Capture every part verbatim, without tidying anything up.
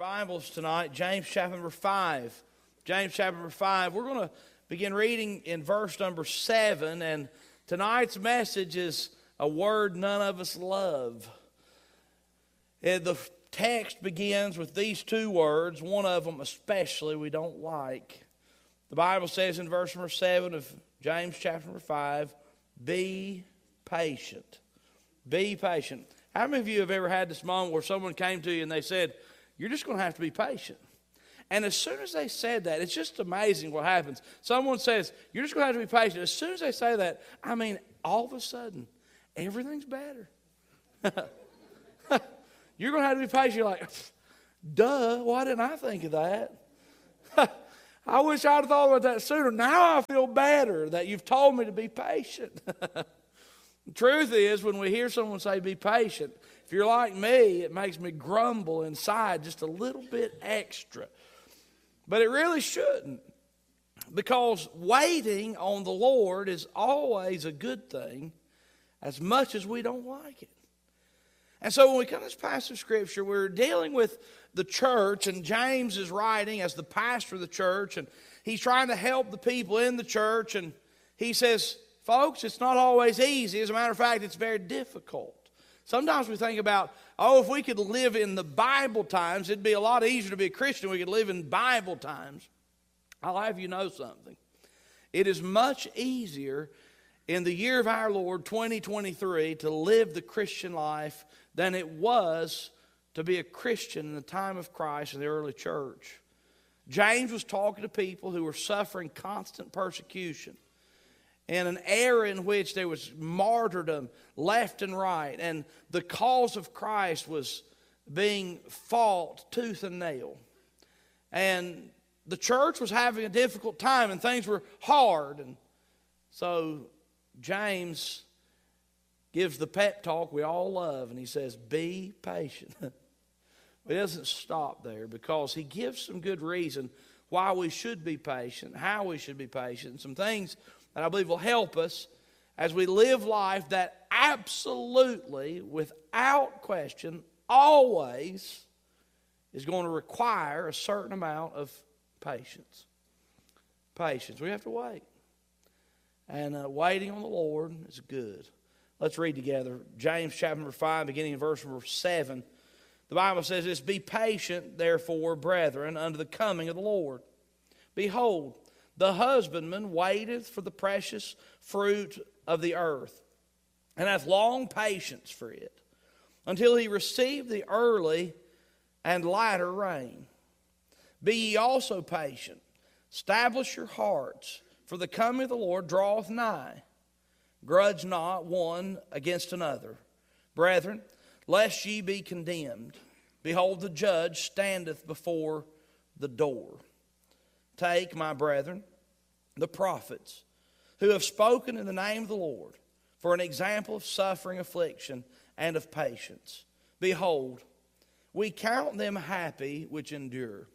Bibles tonight, James chapter number five. James chapter number five. We're going to begin reading in verse number seven, and tonight's message is a word none of us love. And the text begins with these two words, one of them especially we don't like. The Bible says in verse number seven of James chapter number five, be patient. Be patient. How many of you have ever had this moment where someone came to you and they said, you're just going to have to be patient? And as soon as they said that, it's just amazing what happens. Someone says, you're just going to have to be patient. As soon as they say that, I mean, all of a sudden, everything's better. You're going to have to be patient. You're like, duh, why didn't I think of that? I wish I'd have thought about that sooner. Now I feel better that you've told me to be patient. The truth is, when we hear someone say be patient, if you're like me, it makes me grumble inside just a little bit extra. But it really shouldn't, because waiting on the Lord is always a good thing, as much as we don't like it. And so when we come to this passage of Scripture, we're dealing with the church, and James is writing as the pastor of the church, and he's trying to help the people in the church, and he says, folks, it's not always easy. As a matter of fact, it's very difficult. Sometimes we think about, oh, if we could live in the Bible times, it'd be a lot easier to be a Christian. We could live in Bible times. I'll have you know something. It is much easier in the year of our Lord, twenty twenty-three, to live the Christian life than it was to be a Christian in the time of Christ in the early church. James was talking to people who were suffering constant persecution in an era in which there was martyrdom left and right, and the cause of Christ was being fought tooth and nail. And the church was having a difficult time, and things were hard. And so James gives the pep talk we all love, and he says, be patient. He doesn't stop there, because he gives some good reason why we should be patient, how we should be patient, some things that I believe will help us as we live life that absolutely, without question, always is going to require a certain amount of patience. Patience. We have to wait. And uh, waiting on the Lord is good. Let's read together James chapter number five, beginning in verse number seven. The Bible says this, be patient, therefore, brethren, unto the coming of the Lord. Behold, the husbandman waiteth for the precious fruit of the earth, and hath long patience for it, until he receive the early and latter rain. Be ye also patient. Establish your hearts, for the coming of the Lord draweth nigh. Grudge not one against another. Brethren, lest ye be condemned. Behold, the judge standeth before the door. Take, my brethren, the prophets, who have spoken in the name of the Lord, for an example of suffering, affliction, and of patience. Behold, we count them happy which endure.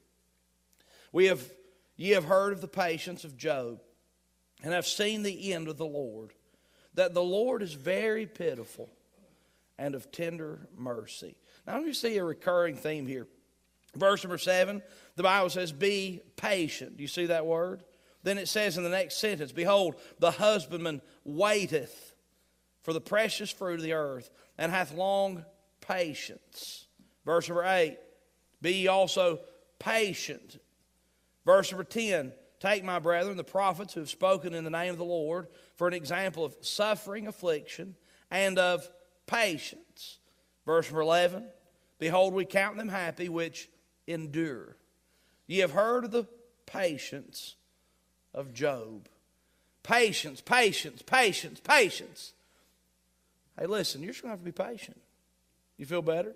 We have, ye have heard of the patience of Job, and have seen the end of the Lord, that the Lord is very pitiful and of tender mercy. Now, let me see a recurring theme here. Verse number seven, the Bible says, be patient. Do you see that word? Then it says in the next sentence, behold, the husbandman waiteth for the precious fruit of the earth, and hath long patience. Verse number eight, be ye also patient. Verse number ten, take, my brethren, the prophets who have spoken in the name of the Lord, for an example of suffering, affliction, and of patience. Verse number eleven, behold, we count them happy which endure. Ye have heard of the patience of Job. Patience, patience, patience, patience. Hey, listen, you're just going to have to be patient. You feel better?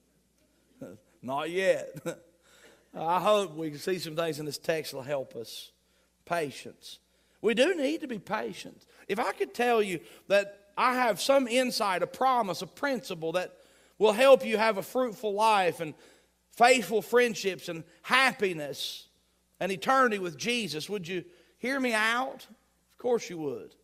Not yet. I hope we can see some things in this text that will help us. Patience. We do need to be patient. If I could tell you that I have some insight, a promise, a principle that will help you have a fruitful life and faithful friendships and happiness and eternity with Jesus, would you hear me out? Of course you would.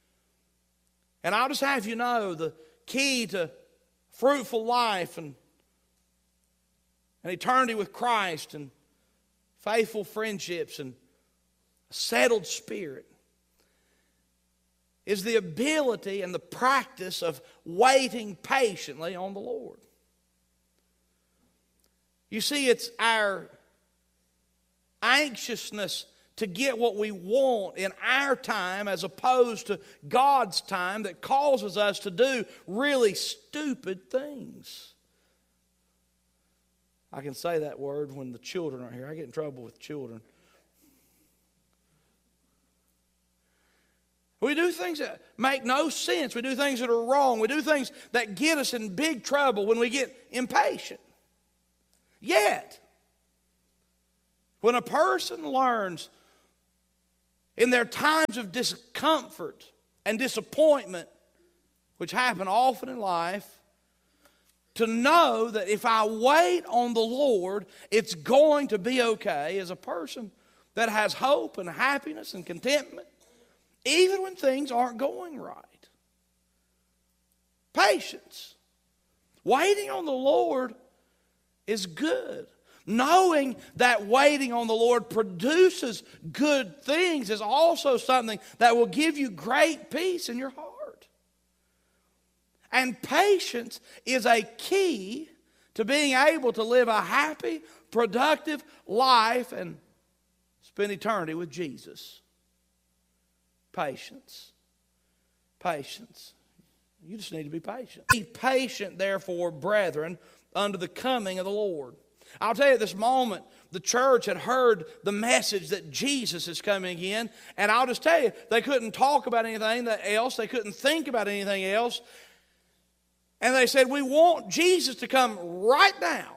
And I'll just have you know the key to fruitful life and and eternity with Christ and faithful friendships and a settled spirit is the ability and the practice of waiting patiently on the Lord. You see, it's our anxiousness to get what we want in our time as opposed to God's time that causes us to do really stupid things. I can say that word when the children are here. I get in trouble with children. We do things that make no sense. We do things that are wrong. We do things that get us in big trouble when we get impatient. Yet, when a person learns in their times of discomfort and disappointment, which happen often in life, to know that if I wait on the Lord, it's going to be okay, is a person that has hope and happiness and contentment, even when things aren't going right. Patience. Waiting on the Lord is good. Knowing that waiting on the Lord produces good things is also something that will give you great peace in your heart. And patience is a key to being able to live a happy, productive life and spend eternity with Jesus. Patience. Patience. You just need to be patient. Be patient, therefore, brethren, under the coming of the Lord. I'll tell you, at this moment, the church had heard the message that Jesus is coming again. And I'll just tell you, they couldn't talk about anything else. They couldn't think about anything else. And they said, we want Jesus to come right now.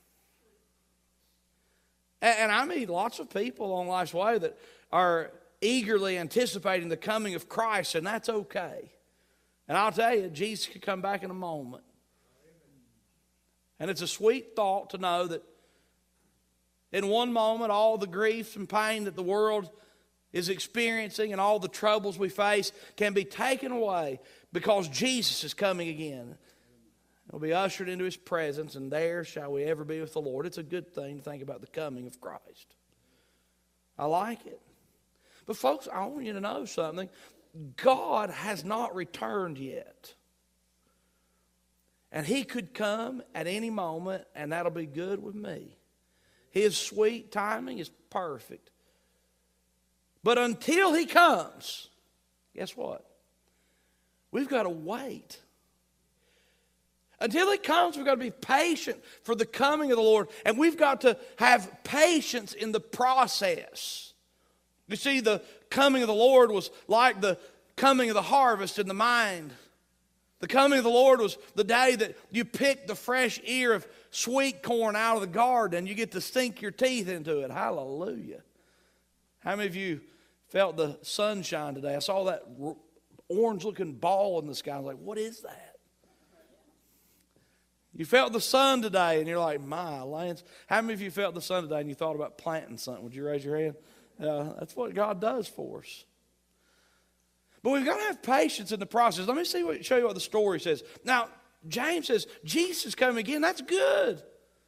And, and I meet lots of people on Life's Way that are eagerly anticipating the coming of Christ, and that's okay. And I'll tell you, Jesus could come back in a moment. And it's a sweet thought to know that in one moment, all the grief and pain that the world is experiencing and all the troubles we face can be taken away because Jesus is coming again. We'll be ushered into His presence, and there shall we ever be with the Lord. It's a good thing to think about the coming of Christ. I like it. But folks, I want you to know something. God has not returned yet. And He could come at any moment, and that'll be good with me. His sweet timing is perfect. But until He comes, guess what? We've got to wait. Until He comes, we've got to be patient for the coming of the Lord. And we've got to have patience in the process. You see, the coming of the Lord was like the coming of the harvest in the mind. The coming of the Lord was the day that you pick the fresh ear of sweet corn out of the garden and you get to sink your teeth into it. Hallelujah. How many of you felt the sunshine today? I saw that orange-looking ball in the sky. I was like, what is that? You felt the sun today and you're like, my Lance. How many of you felt the sun today and you thought about planting something? Would you raise your hand? Uh, that's what God does for us. But we've got to have patience in the process. Let me see what, show you what the story says. Now, James says, Jesus is coming again. That's good.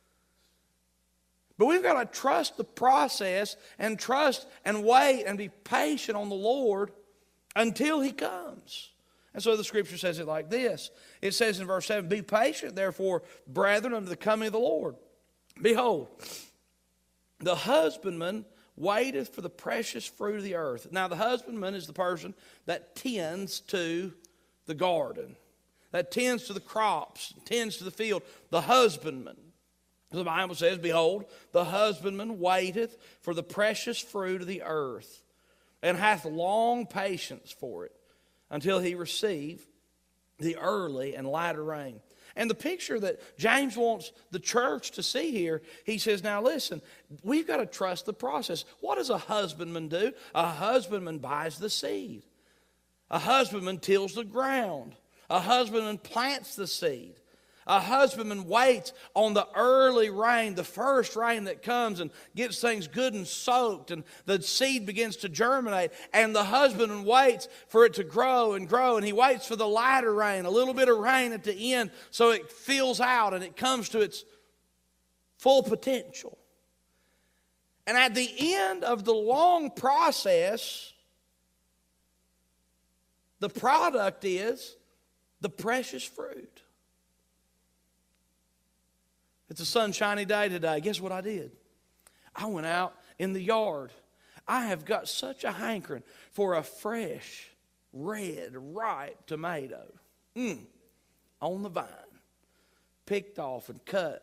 But we've got to trust the process and trust and wait and be patient on the Lord until He comes. And so the Scripture says it like this. It says in verse seven, be patient, therefore, brethren, unto the coming of the Lord. Behold, the husbandman waiteth for the precious fruit of the earth. Now, the husbandman is the person that tends to the garden, that tends to the crops, tends to the field. The husbandman. The Bible says, behold, the husbandman waiteth for the precious fruit of the earth, and hath long patience for it, until he receive the early and latter rain. And the picture that James wants the church to see here, he says, now listen, we've got to trust the process. What does a husbandman do? A husbandman buys the seed. A husbandman tills the ground. A husbandman plants the seed. A husbandman waits on the early rain, the first rain that comes and gets things good and soaked, and the seed begins to germinate. And the husbandman waits for it to grow and grow, and he waits for the latter rain, a little bit of rain at the end, so it fills out and it comes to its full potential. And at the end of the long process, the product is the precious fruit. It's a sunshiny day today. Guess what I did? I went out in the yard. I have got such a hankering for a fresh, red, ripe tomato. Mm, on the vine. Picked off and cut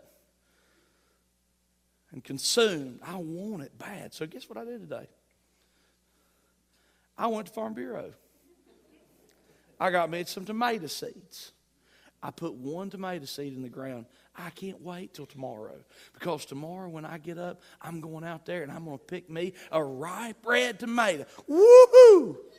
and consumed. I want it bad. So guess what I did today? I went to Farm Bureau. I got me some tomato seeds. I put one tomato seed in the ground. I can't wait till tomorrow, because tomorrow when I get up, I'm going out there and I'm going to pick me a ripe red tomato. Woohoo!